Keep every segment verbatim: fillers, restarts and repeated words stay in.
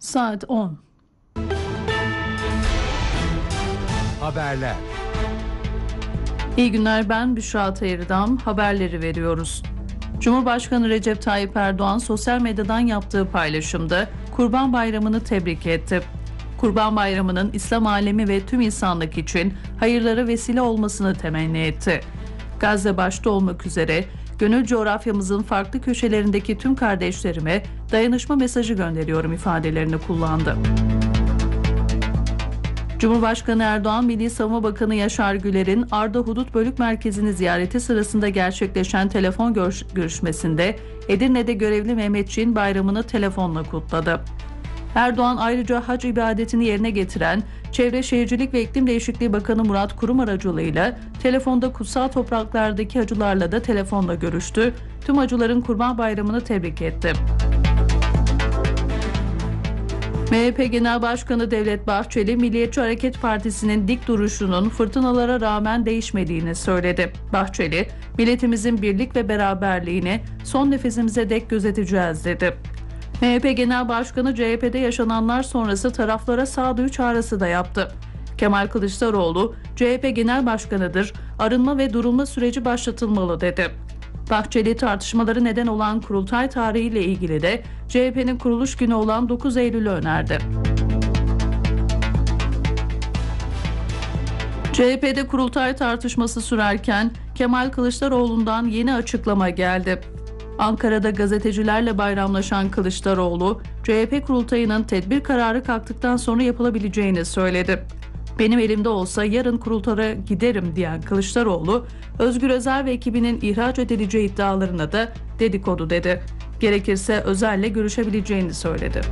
Saat on. Haberler. İyi günler, ben Büşra Tayırdam. Haberleri veriyoruz. Cumhurbaşkanı Recep Tayyip Erdoğan sosyal medyadan yaptığı paylaşımda Kurban Bayramı'nı tebrik etti. Kurban Bayramı'nın İslam alemi ve tüm insanlık için hayırlara vesile olmasını temenni etti. Gazze başta olmak üzere gönül coğrafyamızın farklı köşelerindeki tüm kardeşlerime dayanışma mesajı gönderiyorum ifadelerini kullandı. Cumhurbaşkanı Erdoğan, Milli Savunma Bakanı Yaşar Güler'in Arda Hudut Bölük Merkezi'ni ziyareti sırasında gerçekleşen telefon görüş- görüşmesinde Edirne'de görevli Mehmetçiğin bayramını telefonla kutladı. Erdoğan ayrıca hac ibadetini yerine getiren Çevre Şehircilik ve İklim Değişikliği Bakanı Murat Kurum aracılığıyla telefonda kutsal topraklardaki hacılarla da telefonla görüştü. Tüm hacıların Kurban Bayramı'nı tebrik etti. M H P Genel Başkanı Devlet Bahçeli, Milliyetçi Hareket Partisi'nin dik duruşunun fırtınalara rağmen değişmediğini söyledi. Bahçeli, milletimizin birlik ve beraberliğini son nefesimize dek gözeteceğiz dedi. M H P Genel Başkanı C H P'de yaşananlar sonrası taraflara sağduyu çağrısı da yaptı. Kemal Kılıçdaroğlu, C H P Genel Başkanı'dır, arınma ve durulma süreci başlatılmalı dedi. Bahçeli, tartışmaları neden olan kurultay tarihiyle ilgili de C H P'nin kuruluş günü olan dokuz Eylül'ü önerdi. C H P'de kurultay tartışması sürerken Kemal Kılıçdaroğlu'ndan yeni açıklama geldi. Ankara'da gazetecilerle bayramlaşan Kılıçdaroğlu, C H P kurultayının tedbir kararı kalktıktan sonra yapılabileceğini söyledi. Benim elimde olsa yarın kurultaya giderim diyen Kılıçdaroğlu, Özgür Özel ve ekibinin ihraç edileceği iddialarına da dedikodu dedi. Gerekirse Özel'le görüşebileceğini söyledi.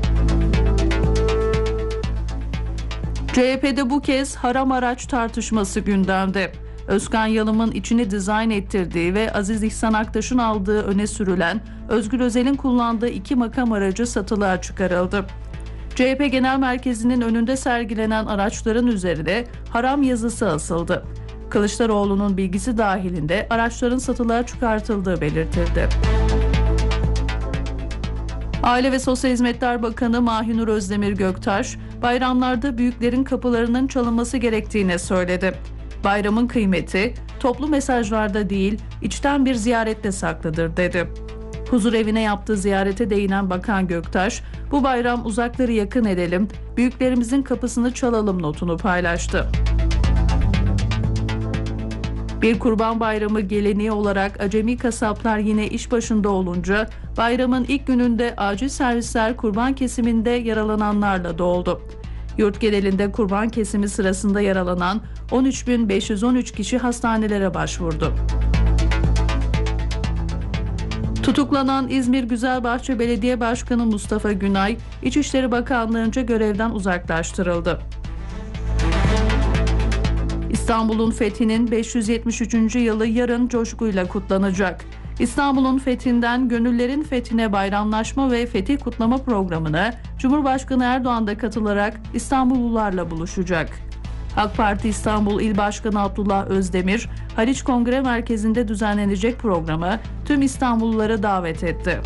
C H P'de bu kez haram araç tartışması gündemde. Özkan Yalım'ın içini dizayn ettirdiği ve Aziz İhsan Aktaş'ın aldığı öne sürülen Özgür Özel'in kullandığı iki makam aracı satılığa çıkarıldı. C H P Genel Merkezi'nin önünde sergilenen araçların üzerine haram yazısı asıldı. Kılıçdaroğlu'nun bilgisi dahilinde araçların satılığa çıkartıldığı belirtildi. Aile ve Sosyal Hizmetler Bakanı Mahinur Özdemir Göktaş, bayramlarda büyüklerin kapılarının çalınması gerektiğini söyledi. Bayramın kıymeti toplu mesajlarda değil, içten bir ziyarette saklıdır dedi. Huzur evine yaptığı ziyarete değinen Bakan Göktaş, bu bayram uzakları yakın edelim, büyüklerimizin kapısını çalalım notunu paylaştı. Bir Kurban Bayramı geleneği olarak acemi kasaplar yine iş başında olunca bayramın ilk gününde acil servisler kurban kesiminde yaralananlarla doldu. Yurt genelinde kurban kesimi sırasında yaralanan on üç bin beş yüz on üç kişi hastanelere başvurdu. Tutuklanan İzmir Güzelbahçe Belediye Başkanı Mustafa Günay, İçişleri Bakanlığı'nca görevden uzaklaştırıldı. İstanbul'un fethinin beş yüz yetmiş üçüncü yılı yarın coşkuyla kutlanacak. İstanbul'un fethinden gönüllerin fethine bayramlaşma ve fetih kutlama programına Cumhurbaşkanı Erdoğan da katılarak İstanbullularla buluşacak. AK Parti İstanbul İl Başkanı Abdullah Özdemir, Haliç Kongre Merkezi'nde düzenlenecek programa tüm İstanbulluları davet etti.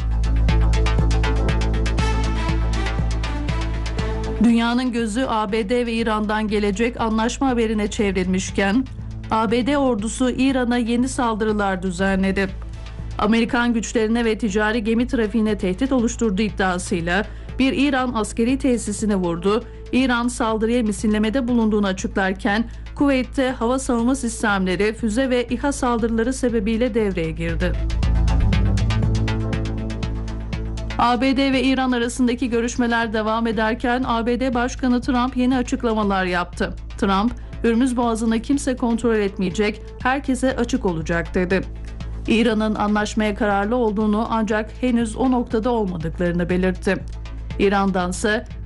Dünyanın gözü A B D ve İran'dan gelecek anlaşma haberine çevrilmişken, A B D ordusu İran'a yeni saldırılar düzenledi. Amerikan güçlerine ve ticari gemi trafiğine tehdit oluşturduğu iddiasıyla bir İran askeri tesisini vurdu. İran saldırıya misillemede bulunduğunu açıklarken Kuveyt'te hava savunma sistemleri, füze ve İHA saldırıları sebebiyle devreye girdi. A B D ve İran arasındaki görüşmeler devam ederken A B D Başkanı Trump yeni açıklamalar yaptı. Trump, Hürmüz Boğazı'nı kimse kontrol etmeyecek, herkese açık olacak dedi. İran'ın anlaşmaya kararlı olduğunu ancak henüz o noktada olmadıklarını belirtti. İran'dansa